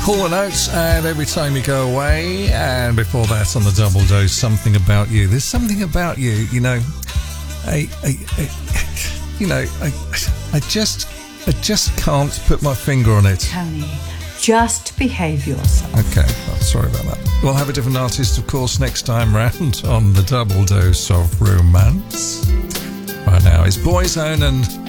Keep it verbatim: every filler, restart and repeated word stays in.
Hall and Oates, and Every Time You Go Away, and before that on the double dose, Something About You. There's something about you, you know. I, I, I you know, I, I just, I just can't put my finger on it. Tony, just behave yourself. Okay, well, sorry about that. We'll have a different artist, of course, next time round on the double dose of romance. Right now, it's Boyzone and